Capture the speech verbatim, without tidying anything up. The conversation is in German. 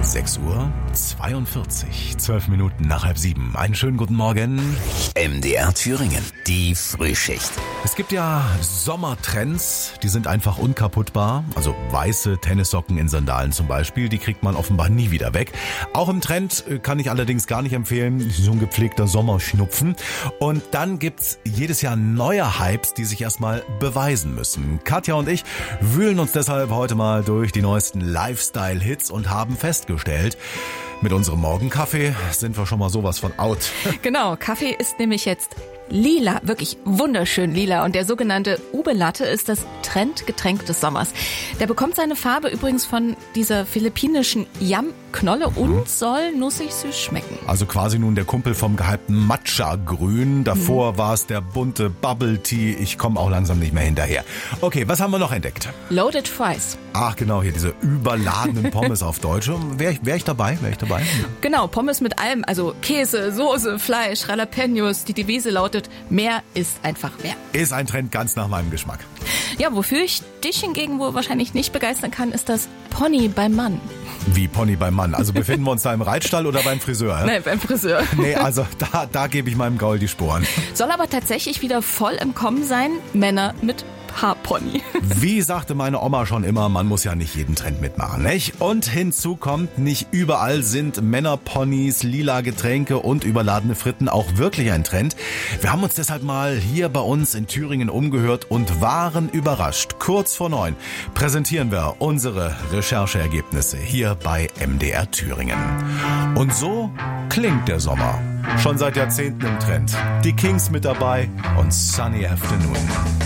sechs Uhr zweiundvierzig, zwölf Minuten nach halb sieben. Einen schönen guten Morgen. M D R Thüringen, die Frühschicht. Es gibt ja Sommertrends, die sind einfach unkaputtbar. Also weiße Tennissocken in Sandalen zum Beispiel, die kriegt man offenbar nie wieder weg. Auch im Trend kann ich allerdings gar nicht empfehlen, so ein gepflegter Sommerschnupfen. Und dann gibt's jedes Jahr neue Hypes, die sich erstmal beweisen müssen. Katja und ich wühlen uns deshalb heute mal durch die neuesten Lifestyle-Hits und haben festgestellt, mit unserem Morgenkaffee sind wir schon mal sowas von out. Genau, Kaffee ist nämlich jetzt lila, wirklich wunderschön lila. Und der sogenannte Ube Latte ist das Trendgetränk des Sommers. Der bekommt seine Farbe übrigens von dieser philippinischen Yam-Knolle und mhm. soll nussig süß schmecken. Also quasi nun der Kumpel vom gehypten Matcha-Grün. Davor mhm. war es der bunte Bubble Tea. Ich komme auch langsam nicht mehr hinterher. Okay, was haben wir noch entdeckt? Loaded Fries. Ach genau, hier diese überladenen Pommes auf Deutsch. Wäre ich, wär ich dabei? Wäre ich dabei? Genau, Pommes mit allem. Also Käse, Soße, Fleisch, Jalapenos. Die Devise lautet, mehr ist einfach mehr. Ist ein Trend ganz nach meinem Geschmack. Ja, wofür ich dich hingegen wohl wahrscheinlich nicht begeistern kann, ist das Pony beim Mann. Wie Pony beim Mann? Also befinden wir uns da im Reitstall oder beim Friseur? Nein, beim Friseur. Nee, also da, da gebe ich meinem Gaul die Sporen. Soll aber tatsächlich wieder voll im Kommen sein, Männer mit Haarpony. Wie sagte meine Oma schon immer, man muss ja nicht jeden Trend mitmachen, nicht? Und hinzu kommt, nicht überall sind Männerponys, lila Getränke und überladene Fritten auch wirklich ein Trend. Wir haben uns deshalb mal hier bei uns in Thüringen umgehört und waren überrascht. Kurz vor neun präsentieren wir unsere Rechercheergebnisse hier bei M D R Thüringen. Und so klingt der Sommer. Schon seit Jahrzehnten im Trend. Die Kings mit dabei und Sunny Afternoon.